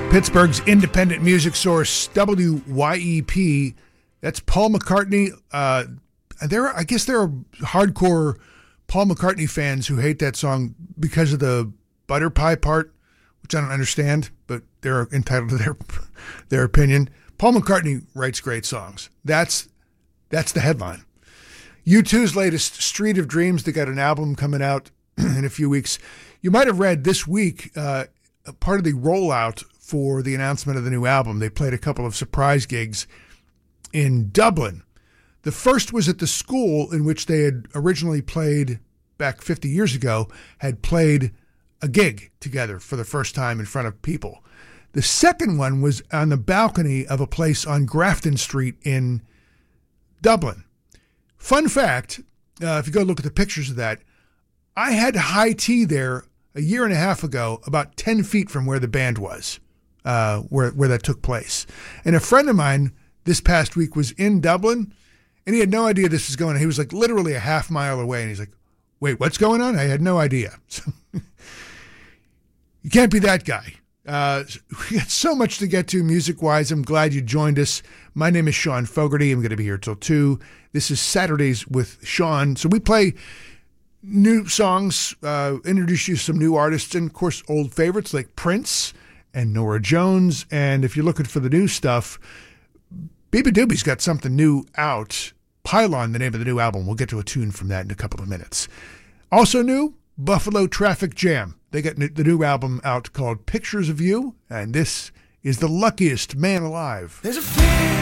Pittsburgh's independent music source, WYEP. That's Paul McCartney. I guess there are hardcore Paul McCartney fans who hate that song because of the butter pie part, which I don't understand, but they're entitled to their opinion. Paul McCartney writes great songs. That's the headline. U2's latest, Street of Dreams, they got an album coming out in a few weeks. You might have read this week, part of the rollout for the announcement of the new album. They played a couple of surprise gigs in Dublin. The first was at the school in which they had originally played back 50 years ago, had played a gig together for the first time in front of people. The second one was on the balcony of a place on Grafton Street in Dublin. Fun fact, if you go look at the pictures of that, I had high tea there a year and a half ago, about 10 feet from where the band was, where that took place. And a friend of mine this past week was in Dublin, and he had no idea this was going on. He was like literally a half mile away, and he's like, wait, what's going on? I had no idea. So, you can't be that guy. We got so much to get to music-wise. I'm glad you joined us. My name is Sean Fogarty. I'm going to be here till 2. This is Saturdays with Sean. So we play new songs, introduce you to some new artists, and, of course, old favorites like Prince and Norah Jones. And if you're looking for the new stuff, Biba Doobie's got something new out. Pylon, the name of the new album. We'll get to a tune from that in a couple of minutes. Also new, Buffalo Traffic Jam. They got the new album out called Pictures of You, and this is The Luckiest Man Alive. There's a fear